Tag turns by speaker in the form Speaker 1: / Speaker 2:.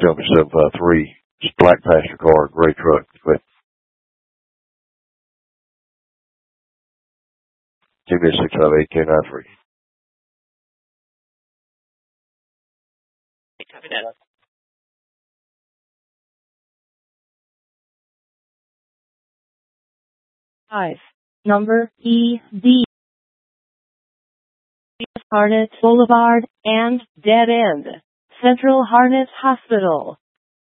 Speaker 1: tell me 753. It's black passenger car, gray truck. But give me 658-293.
Speaker 2: Copy that.
Speaker 3: Five. Number ED. Harnett Boulevard and Dead End. Central Harnett Hospital.